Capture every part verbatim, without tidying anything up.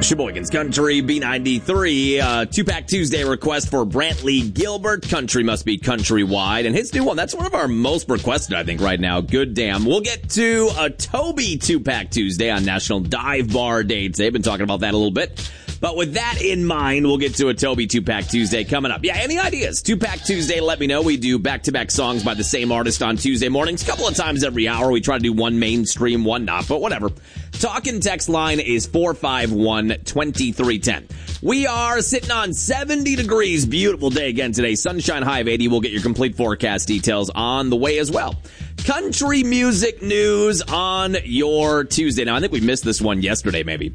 Sheboygan's Country, B ninety-three. Uh, Two-Pack Tuesday request for Brantley Gilbert. Country must be countrywide. And his new one, that's one of our most requested, I think, right now. Good damn. We'll get to a Toby Two-Pack Tuesday on National Dive Bar Day. They've been talking about that a little bit. But with that in mind, we'll get to a Toby Two-Pack Tuesday coming up. Yeah, any ideas? Two-Pack Tuesday, let me know. We do back-to-back songs by the same artist on Tuesday mornings. A couple of times every hour. We try to do one mainstream, one not, but whatever. Talk and text line is four five one, two three one zero. We are sitting on seventy degrees. Beautiful day again today. Sunshine high of eighty. We'll get your complete forecast details on the way as well. Country music news on your Tuesday. Now, I think we missed this one yesterday, maybe.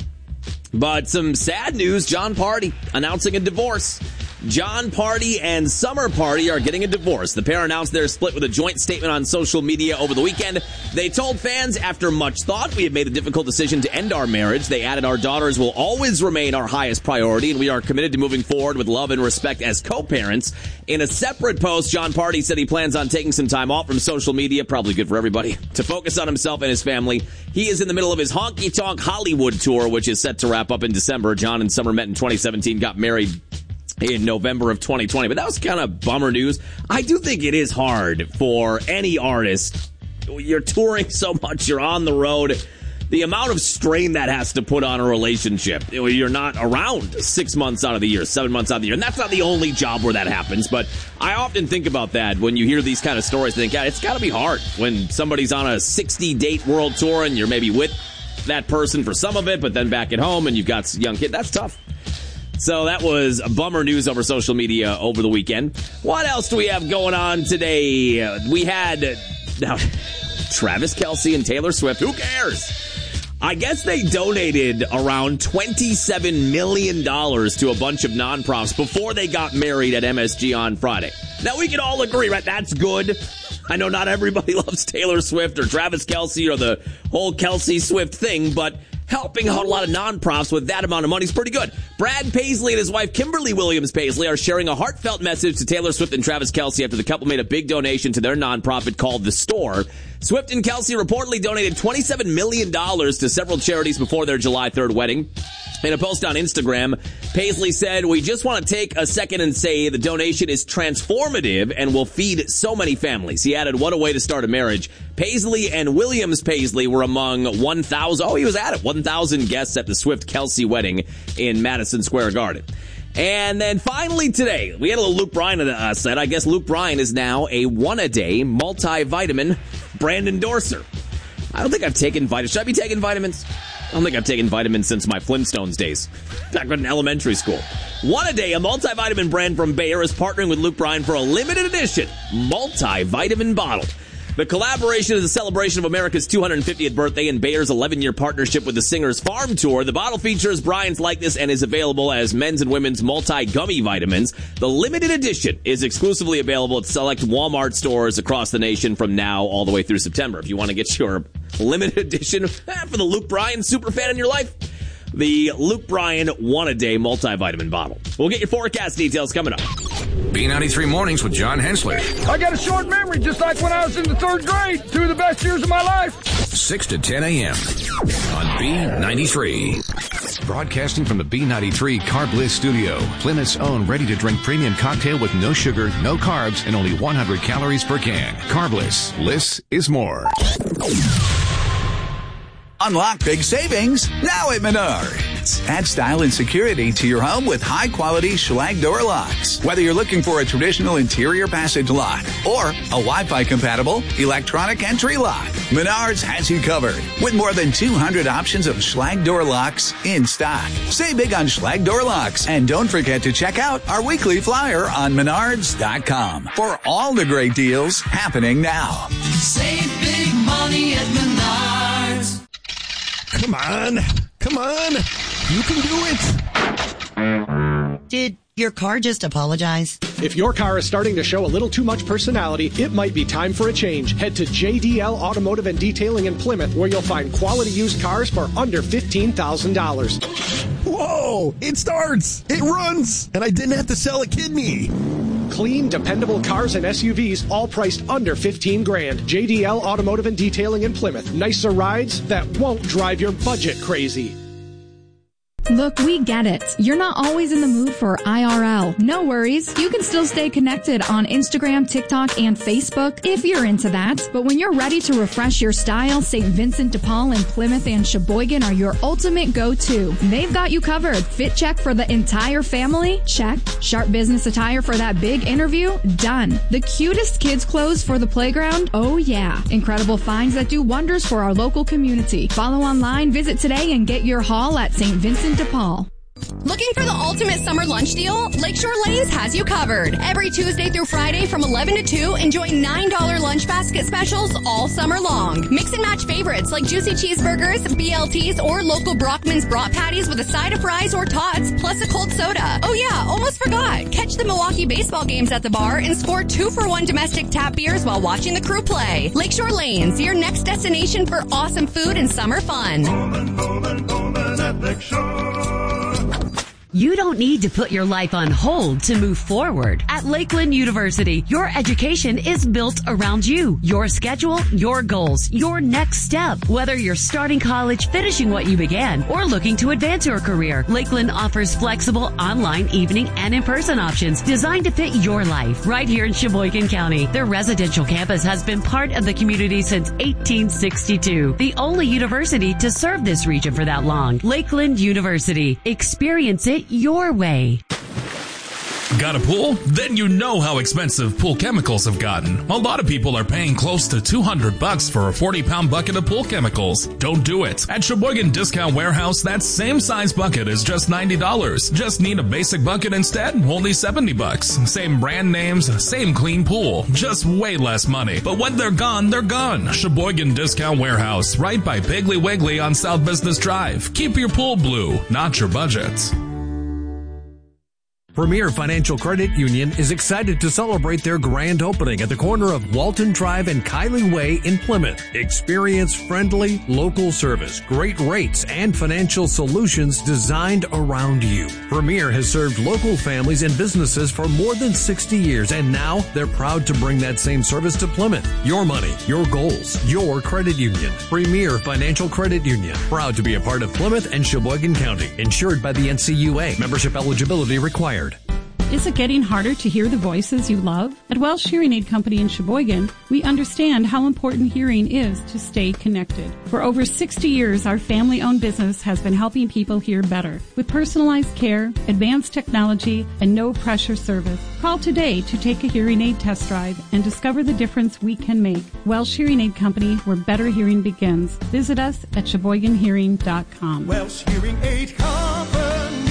But some sad news, Jon Pardi announcing a divorce. Jon Pardi and Summer Pardi are getting a divorce. The pair announced their split with a joint statement on social media over the weekend. They told fans, after much thought, we have made the difficult decision to end our marriage. They added, our daughters will always remain our highest priority, and we are committed to moving forward with love and respect as co-parents. In a separate post, Jon Pardi said he plans on taking some time off from social media, probably good for everybody, to focus on himself and his family. He is in the middle of his Honky Tonk Hollywood tour, which is set to wrap up in December. Jon and Summer met in twenty seventeen, got married in November of twenty twenty, but that was kind of bummer news. I do think it is hard for any artist. You're touring so much, you're on the road. The amount of strain that has to put on a relationship. You're not around six months out of the year, seven months out of the year. And that's not the only job where that happens, but I often think about that when you hear these kind of stories. Think, yeah, it's got to be hard when somebody's on a sixty-date world tour and you're maybe with that person for some of it, but then back at home and you've got young kids. That's tough. So that was a bummer news over social media over the weekend. What else do we have going on today? We had now, Travis Kelce and Taylor Swift. Who cares? I guess they donated around twenty-seven million dollars to a bunch of non-profs before they got married at M S G on Friday. Now, we can all agree, right? That's good. I know not everybody loves Taylor Swift or Travis Kelce or the whole Kelce Swift thing, but helping out a lot of non-profs with that amount of money is pretty good. Brad Paisley and his wife, Kimberly Williams Paisley, are sharing a heartfelt message to Taylor Swift and Travis Kelce after the couple made a big donation to their nonprofit called The Store. Swift and Kelce reportedly donated twenty-seven million dollars to several charities before their July third wedding. In a post on Instagram, Paisley said, we just want to take a second and say the donation is transformative and will feed so many families. He added, what a way to start a marriage. Paisley and Williams Paisley were among one thousand, oh, he was at it, one thousand guests at the Swift-Kelce wedding in Madison Square Garden. And then finally today, we had a little Luke Bryan uh, said, I guess Luke Bryan is now a one-a-day multivitamin brand endorser. I don't think I've taken vitamins. Should I be taking vitamins? I don't think I've taken vitamins since my Flintstones days, back in elementary school. One a Day, a multivitamin brand from Bayer, is partnering with Luke Bryan for a limited edition multivitamin bottle. The collaboration is a celebration of America's two hundred fiftieth birthday and Bayer's eleven-year partnership with the singer's farm tour. The bottle features Bryan's likeness and is available as men's and women's multi-gummy vitamins. The limited edition is exclusively available at select Walmart stores across the nation from now all the way through September. If you want to get your limited edition eh, for the Luke Bryan superfan in your life, the Luke Bryan one-a-day multivitamin bottle. We'll get your forecast details coming up. B ninety-three Mornings with John Hensler. I got a short memory, just like when I was in the third grade. Two of the best years of my life. six to ten a.m. on B ninety-three. Broadcasting from the B ninety-three Carb Bliss studio. Plymouth's own ready-to-drink premium cocktail with no sugar, no carbs, and only one hundred calories per can. Carb Bliss. Bliss is more. Unlock big savings now at Menards. Add style and security to your home with high-quality Schlage door locks. Whether you're looking for a traditional interior passage lock or a Wi-Fi compatible electronic entry lock, Menards has you covered with more than two hundred options of Schlage door locks in stock. Save big on Schlage door locks, and don't forget to check out our weekly flyer on menards dot com for all the great deals happening now. Save big money at Menards. Come on. Come on. You can do it. Did your car just apologize? If your car is starting to show a little too much personality, it might be time for a change. Head to J D L Automotive and Detailing in Plymouth, where you'll find quality used cars for under fifteen thousand dollars. Whoa! It starts! It runs! And I didn't have to sell a kidney! Clean, dependable cars and S U Vs, all priced under fifteen grand. J D L Automotive and Detailing in Plymouth. Nicer rides that won't drive your budget crazy. Look, we get it. You're not always in the mood for I R L. No worries. You can still stay connected on Instagram, TikTok, and Facebook if you're into that. But when you're ready to refresh your style, Saint Vincent de Paul and Plymouth and Sheboygan are your ultimate go-to. They've got you covered. Fit check for the entire family? Check. Sharp business attire for that big interview? Done. The cutest kids' clothes for the playground? Oh yeah. Incredible finds that do wonders for our local community. Follow online, visit today, and get your haul at Saint Vincent de Paul. Looking for the ultimate summer lunch deal? Lakeshore Lanes has you covered. Every Tuesday through Friday from eleven to two, enjoy nine dollar lunch basket specials all summer long. Mix and match favorites like juicy cheeseburgers, B L Ts, or local Brockman's brat patties with a side of fries or tots, plus a cold soda. Oh yeah, almost forgot. Catch the Milwaukee baseball games at the bar and score two for one domestic tap beers while watching the crew play. Lakeshore Lanes, your next destination for awesome food and summer fun. Bowman, Bowman, Bowman at Lakeshore. You don't need to put your life on hold to move forward. At Lakeland University, your education is built around you, your schedule, your goals, your next step. Whether you're starting college, finishing what you began, or looking to advance your career, Lakeland offers flexible online, evening, and in-person options designed to fit your life. Right here in Sheboygan County, their residential campus has been part of the community since eighteen sixty-two. The only university to serve this region for that long. Lakeland University. Experience it your way. Got a pool? Then you know how expensive pool chemicals have gotten. A lot of people are paying close to two hundred bucks for a forty pound bucket of pool chemicals. Don't do it. At Sheboygan Discount Warehouse, that same size bucket is just ninety dollars. Just need a basic bucket instead? Only seventy bucks. Same brand names, same clean pool. Just way less money. But when they're gone, they're gone. Sheboygan Discount Warehouse, right by Piggly Wiggly on South Business Drive. Keep your pool blue, not your budget. Premier Financial Credit Union is excited to celebrate their grand opening at the corner of Walton Drive and Kylie Way in Plymouth. Experience friendly, local service, great rates, and financial solutions designed around you. Premier has served local families and businesses for more than sixty years, and now they're proud to bring that same service to Plymouth. Your money, your goals, your credit union. Premier Financial Credit Union. Proud to be a part of Plymouth and Sheboygan County. Insured by the N C U A. Membership eligibility required. Is it getting harder to hear the voices you love? At Welsh Hearing Aid Company in Sheboygan, we understand how important hearing is to stay connected. For over sixty years, our family-owned business has been helping people hear better. With personalized care, advanced technology, and no-pressure service. Call today to take a hearing aid test drive and discover the difference we can make. Welsh Hearing Aid Company, where better hearing begins. Visit us at sheboygan hearing dot com. Welsh Hearing Aid Company.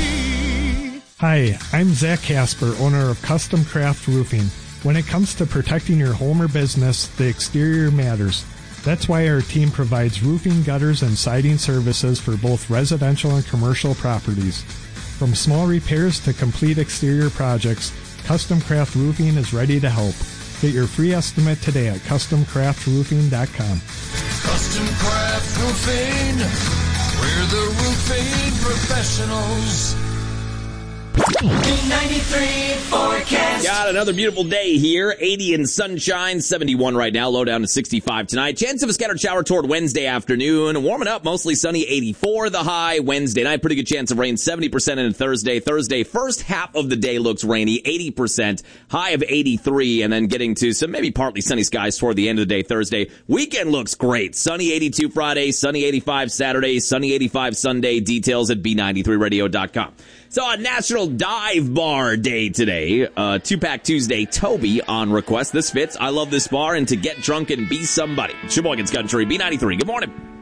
Hi, I'm Zach Casper, owner of Custom Craft Roofing. When it comes to protecting your home or business, the exterior matters. That's why our team provides roofing, gutters, and siding services for both residential and commercial properties. From small repairs to complete exterior projects, Custom Craft Roofing is ready to help. Get your free estimate today at custom craft roofing dot com. Custom Craft Roofing, we're the roofing professionals. B ninety-three forecast. Got another beautiful day here. eighty and sunshine, seventy-one right now. Low down to sixty-five tonight. Chance of a scattered shower toward Wednesday afternoon. Warming up, mostly sunny, eighty-four the high. Wednesday night, pretty good chance of rain, seventy percent in Thursday. Thursday, first half of the day looks rainy, eighty percent. High of eighty-three, and then getting to some maybe partly sunny skies toward the end of the day Thursday. Weekend looks great. Sunny eighty-two Friday, sunny eighty-five Saturday, sunny eighty-five Sunday. Details at B ninety-three radio dot com. So on National Dive Bar Day today, uh, Two-Pack Tuesday, Toby on request. This fits. I love this bar and to get drunk and be somebody. Sheboygan's Country, B ninety-three. Good morning.